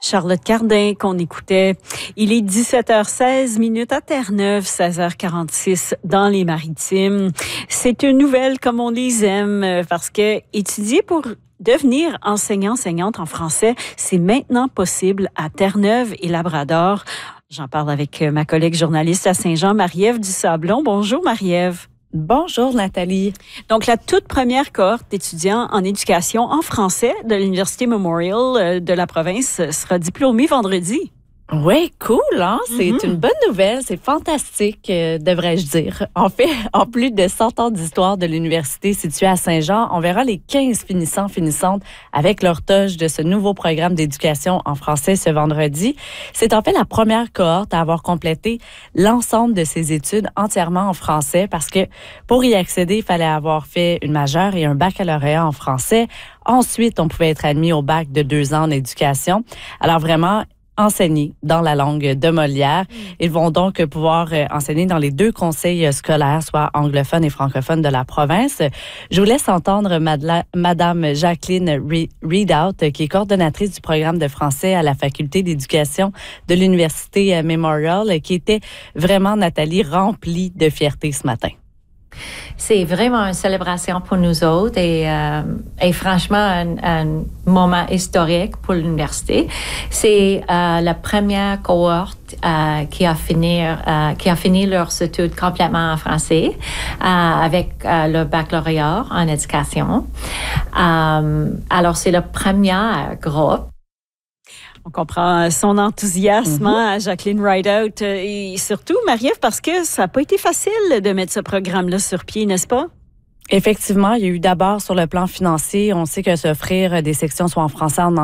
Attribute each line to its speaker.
Speaker 1: Charlotte Cardin qu'on écoutait. Il est 17h16 à Terre-Neuve, 16h46 dans les Maritimes. C'est une nouvelle comme on les aime parce que étudier pour devenir enseignante en français, c'est maintenant possible à Terre-Neuve et Labrador. J'en parle avec ma collègue journaliste à Saint-Jean, Marie-Ève Dusablon. Bonjour Marie-Ève.
Speaker 2: Bonjour Nathalie.
Speaker 1: Donc, la toute première cohorte d'étudiants en éducation en français de l'Université Memorial de la province sera diplômée vendredi.
Speaker 2: Oui, cool, hein? C'est une bonne nouvelle, c'est fantastique, devrais-je dire. En fait, en plus de 100 ans d'histoire de l'université située à Saint-Jean, on verra les 15 finissants-finissantes avec leur toge de ce nouveau programme d'éducation en français ce vendredi. C'est en fait la première cohorte à avoir complété l'ensemble de ses études entièrement en français parce que pour y accéder, il fallait avoir fait une majeure et un baccalauréat en français. Ensuite, on pouvait être admis au bac de 2 ans en éducation. Alors vraiment, enseigner dans la langue de Molière. Ils vont donc pouvoir enseigner dans les 2 conseils scolaires, soit anglophones et francophones de la province. Je vous laisse entendre Madame Jacqueline Readout, qui est coordonnatrice du programme de français à la Faculté d'éducation de l'Université Memorial, qui était vraiment, Nathalie, remplie de fierté ce matin.
Speaker 3: C'est vraiment une célébration pour nous autres et franchement un moment historique pour l'université. C'est la première cohorte qui a fini leurs études complètement en français avec le baccalauréat en éducation. Alors c'est le premier groupe.
Speaker 1: On comprend son enthousiasme à Jacqueline Rideout et surtout, Marie-Ève, parce que ça n'a pas été facile de mettre ce programme-là sur pied, n'est-ce pas?
Speaker 2: Effectivement, il y a eu d'abord sur le plan financier, on sait que s'offrir des sections soit en français, en